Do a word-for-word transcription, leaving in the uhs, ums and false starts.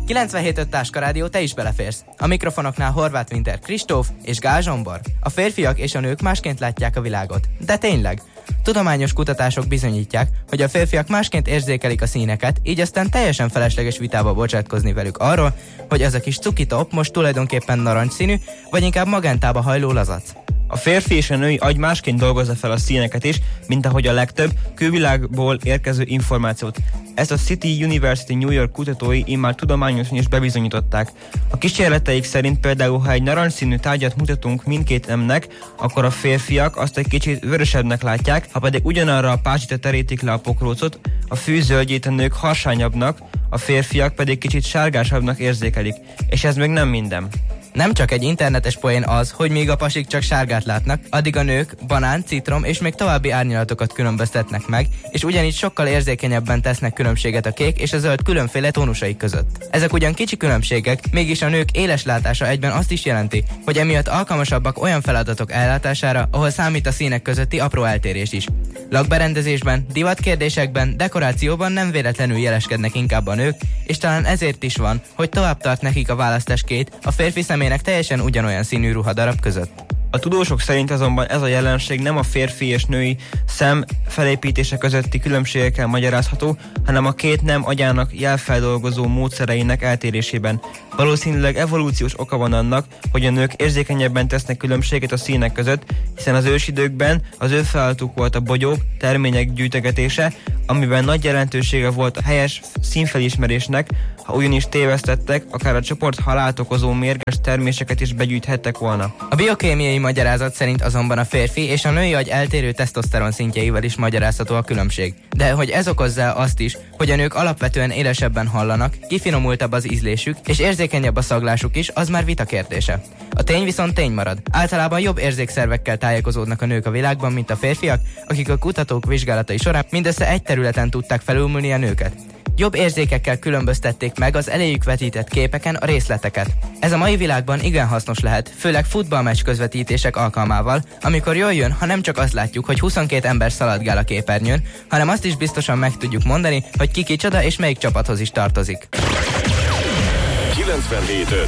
kilencvenhét öt Táska Rádió, te is beleférsz. A mikrofonoknál Horváth Winter Kristóf és Gál Zsombor. A férfiak és a nők másként látják a világot. De tényleg. Tudományos kutatások bizonyítják, hogy a férfiak másként érzékelik a színeket, így aztán teljesen felesleges vitába bocsátkozni velük arról, hogy az a kis cukitop most tulajdonképpen narancsszínű, vagy inkább magentába hajló lazac. A férfi és a női agy másként dolgozza fel a színeket is, mint ahogy a legtöbb külvilágból érkező információt. Ezt a City University New York kutatói immár tudományosan is bebizonyították. A kísérleteik szerint például, ha egy narancsszínű tárgyat mutatunk mindkét nemnek, akkor a férfiak azt egy kicsit vörösebbnek látják, ha pedig ugyanarra a pázsitra terítik le a pokrócot, a fű zöldjét a nők harsányabbnak, a férfiak pedig kicsit sárgásabbnak érzékelik. És ez még nem minden. Nem csak egy internetes poén az, hogy míg a pasik csak sárgát látnak, addig a nők banán, citrom és még további árnyalatokat különböztetnek meg, és ugyanígy sokkal érzékenyebben tesznek különbséget a kék és a zöld különféle tónusai között. Ezek ugyan kicsi különbségek, mégis a nők éles látása egyben azt is jelenti, hogy emiatt alkalmasabbak olyan feladatok ellátására, ahol számít a színek közötti apró eltérés is. Lakberendezésben, divatkérdésekben, dekorációban nem véletlenül jeleskednek inkább a nők, és talán ezért is van, hogy tovább tart nekik a választás két, a férfi személynek teljesen ugyanolyan színű ruhadarab között. A tudósok szerint azonban ez a jelenség nem a férfi és női szem felépítése közötti különbségekkel magyarázható, hanem a két nem agyának jelfeldolgozó módszereinek eltérésében. Valószínűleg evolúciós oka van annak, hogy a nők érzékenyebben tesznek különbséget a színek között, hiszen az ősidőkben az ő feladatuk volt a bogyók, termények gyűjtögetése, amiben nagy jelentősége volt a helyes színfelismerésnek, ha ugyanis tévesztettek, akár a csoport halált okozó mérges terméseket is begyűjthettek volna. A biokémiai magyarázat szerint azonban a férfi és a női agy eltérő tesztoszteron szintjeivel is magyarázható a különbség. De hogy ez okozza azt is, hogy a nők alapvetően élesebben hallanak, kifinomultabb az ízlésük és érzékenyebb a szaglásuk is, az már vita kérdése. A tény viszont tény marad. Általában jobb érzékszervekkel tájékozódnak a nők a világban, mint a férfiak, akik a kutatók vizsgálatai során mindössze egy területen tudták felülmúlni a nőket. Jobb érzékekkel különböztették meg az eléjük vetített képeken a részleteket. Ez a mai világban igen hasznos lehet, főleg futballmeccs közvetítések alkalmával, amikor jól jön, ha nem csak azt látjuk, hogy huszonkét ember szaladgál a képernyőn, hanem azt is biztosan meg tudjuk mondani, hogy ki kicsoda és melyik csapathoz is tartozik. kilencvenhét